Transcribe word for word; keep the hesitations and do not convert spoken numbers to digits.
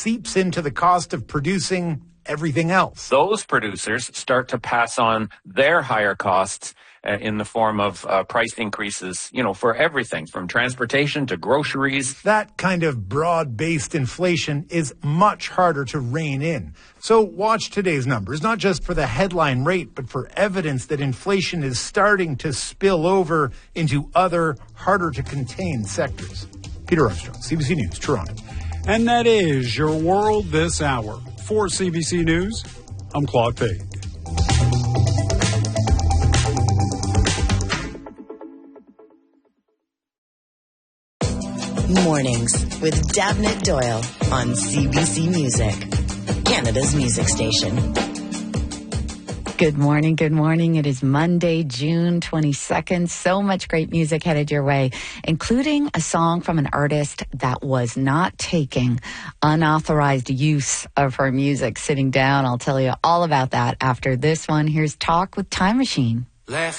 seeps into the cost of producing everything else. Those producers start to pass on their higher costs uh, in the form of uh, price increases, you know, for everything from transportation to groceries. That kind of broad-based inflation is much harder to rein in. So watch today's numbers, not just for the headline rate, but for evidence that inflation is starting to spill over into other, harder-to-contain sectors. Peter Armstrong, C B C News, Toronto. And that is your world this hour. For C B C News, I'm Claude Page. Mornings with Dabnett Doyle on C B C Music, Canada's music station. Good morning, good morning. It is Monday, June twenty-second. So much great music headed your way, including a song from an artist that was not taking unauthorized use of her music. Sitting down, I'll tell you all about that after this one. Here's Talk with Time Machine. Laugh